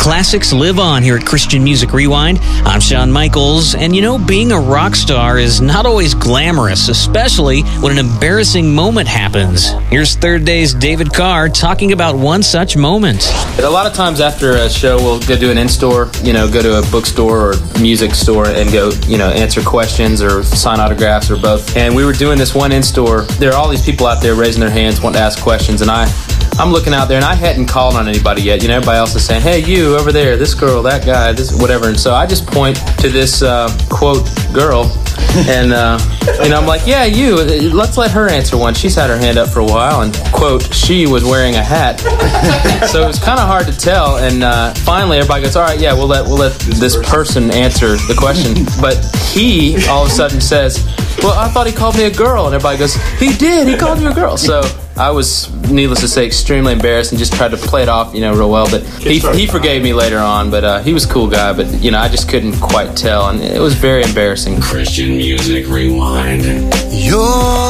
classics live on here at Christian Music Rewind. I'm Shawn Michaels, and being a rock star is not always glamorous, especially when an embarrassing moment happens. Here's Third Day's David Carr talking about one such moment. A lot of times after a show, we'll go do an in-store, go to a bookstore or music store and go, answer questions or sign autographs or both. And we were doing this one in-store. There are all these people out there raising their hands, wanting to ask questions, and I'm looking out there, and I hadn't called on anybody yet. Everybody else is saying, hey, you over there, this girl, that guy, this whatever. And so I just point to this, quote, girl, and, I'm like, yeah, you, let's let her answer one. She's had her hand up for a while, and, quote, she was wearing a hat. So it was kind of hard to tell, and finally everybody goes, all right, yeah, we'll let this person answer the question. But he all of a sudden says, well, I thought he called me a girl. And everybody goes, he did, he called you a girl. So I was, needless to say, extremely embarrassed and just tried to play it off, real well. But he forgave me later on. But he was a cool guy. But, I just couldn't quite tell. And it was very embarrassing. Christian Music Rewind. You're